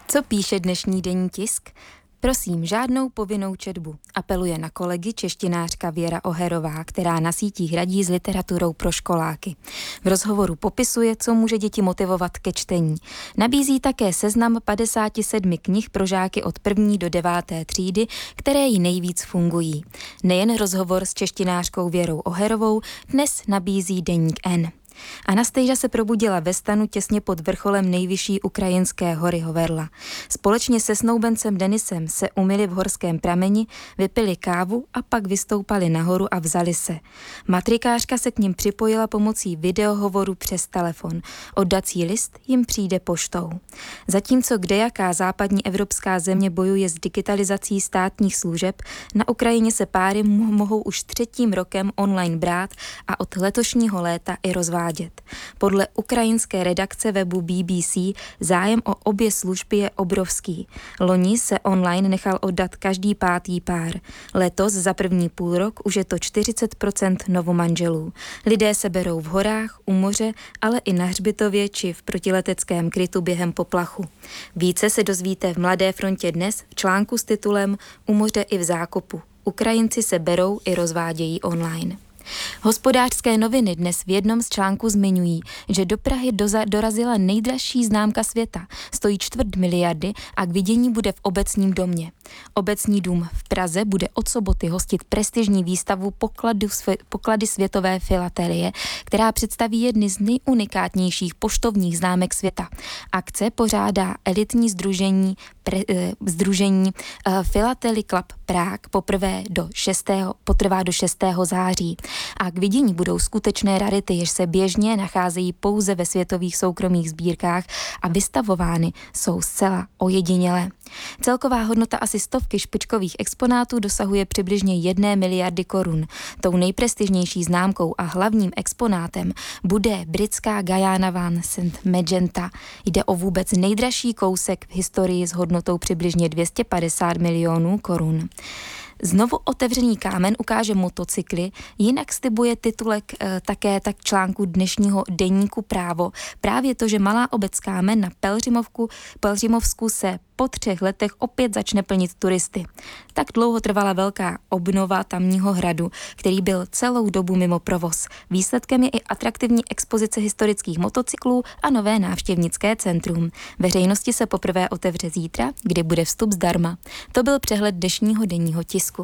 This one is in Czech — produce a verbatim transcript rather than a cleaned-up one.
Co píše dnešní denní tisk? Prosím, žádnou povinnou četbu. Apeluje na kolegy češtinářka Věra Oherová, která na sítích radí s literaturou pro školáky. V rozhovoru popisuje, co může děti motivovat ke čtení. Nabízí také seznam padesát sedm knih pro žáky od první do deváté třídy, které jí nejvíc fungují. Nejen rozhovor s češtinářkou Věrou Oherovou dnes nabízí deník N. Anastejža se probudila ve stanu těsně pod vrcholem nejvyšší ukrajinské hory Hoverla. Společně se snoubencem Denisem se umyli v horském prameni, vypili kávu a pak vystoupali nahoru a vzali se. Matrikářka se k nim připojila pomocí videohovoru přes telefon. Oddací list jim přijde poštou. Zatímco kdejaká západní evropská země bojuje s digitalizací státních služeb, na Ukrajině se páry mohou už třetím rokem online brát a od letošního léta i rozvádět. Podle ukrajinské redakce webu B B C zájem o obě služby je obrovský. Loni se online nechal oddat každý pátý pár. Letos za první půlrok už je to čtyřicet procent novomanželů. Lidé se berou v horách, u moře, ale i na hřbitově či v protileteckém krytu během poplachu. Více se dozvíte v Mladé frontě dnes v článku s titulem U moře i v zákopu. Ukrajinci se berou i rozvádějí online. Hospodářské noviny dnes v jednom z článků zmiňují, že do Prahy doza, dorazila nejdražší známka světa. Stojí čtvrt miliardy a k vidění bude v Obecním domě. Obecní dům v Praze bude od soboty hostit prestižní výstavu pokladu, poklady světové filatelie, která představí jedny z nejunikátnějších poštovních známek světa. Akce pořádá elitní sdružení, pre, eh, sdružení eh, Philately Club Prague poprvé do šestého potrvá do šestého září. A k vidění budou skutečné rarity, jež se běžně nacházejí pouze ve světových soukromých sbírkách a vystavovány jsou zcela ojedinělé. Celková hodnota asi stovky špičkových exponátů dosahuje přibližně jedné miliardy korun. Tou nejprestižnější známkou a hlavním exponátem bude britská Guyana Van Saint Magenta. Jde o vůbec nejdražší kousek v historii s hodnotou přibližně dvě stě padesát milionů korun. Znovu otevřený kámen ukáže motocykly, jinak slibuje titulek e, také tak článku dnešního deníku Právo. Právě to, že malá obec Kámen na Pelhřimovku, Pelhřimovsku se po třech letech opět začne plnit turisty. Tak dlouho trvala velká obnova tamního hradu, který byl celou dobu mimo provoz. Výsledkem je i atraktivní expozice historických motocyklů a nové návštěvnické centrum. Veřejnosti se poprvé otevře zítra, kdy bude vstup zdarma. To byl přehled dnešního denního tisku.